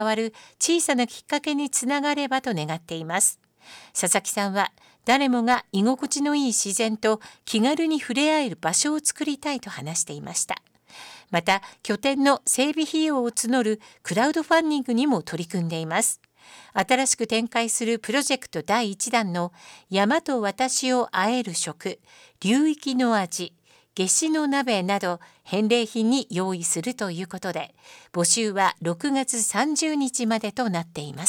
変わる小さなきっかけにつながればと願っています。佐々木さんは、誰もが居心地のいい自然と気軽に触れ合える場所を作りたいと話していました。また、拠点の整備費用を募るクラウドファンディングにも取り組んでいます。新しく展開するプロジェクト第1弾の山と私を会える食、流域の味、夏至の鍋など返礼品に用意するということで、募集は6月30日までとなっています。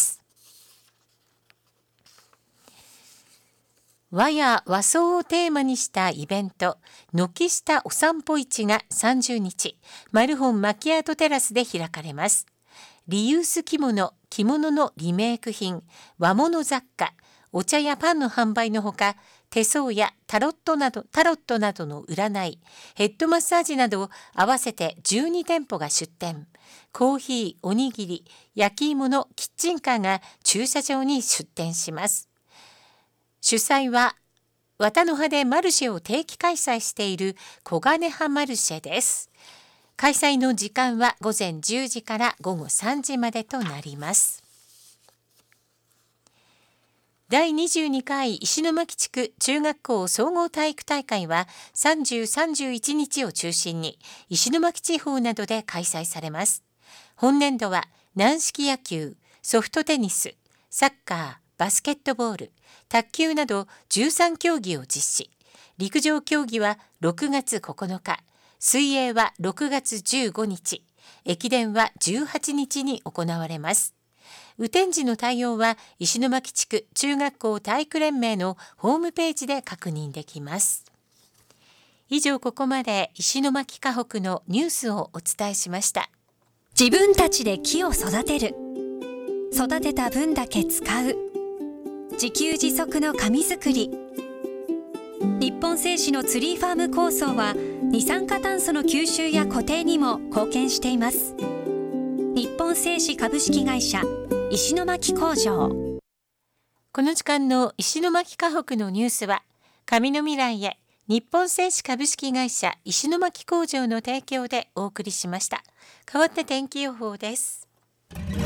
和や和装をテーマにしたイベント、軒下お散歩市が30日、マルホンマキアートテラスで開かれます。リユース着物のリメイク品、和物雑貨、お茶やパンの販売のほか、手相やタロットなどの占い、ヘッドマッサージなど合わせて12店舗が出店。コーヒー、おにぎり、焼き芋のキッチンカーが駐車場に出店します。主催は綿の葉でマルシェを定期開催している小金葉マルシェです。開催の時間は午前10時から午後3時までとなります。第22回石巻地区中学校総合体育大会は30、31日を中心に石巻地方などで開催されます。本年度は軟式野球、ソフトテニス、サッカー、バスケットボール、卓球など13競技を実施。陸上競技は6月9日、水泳は6月15日、駅伝は18日に行われます。雨天時の対応は石巻地区中学校体育連盟のホームページで確認できます。以上、ここまで石巻河北のニュースをお伝えしました。 自分たちで木を育てる。育てた分だけ使う。自給自足の紙作り。日本製紙のツリーファーム構想は二酸化炭素の吸収や固定にも貢献しています。日本製紙株式会社石巻工場。 この時間の石巻河北のニュースは、紙の未来へ日本製紙株式会社石巻工場の提供でお送りしました。代わって天気予報です。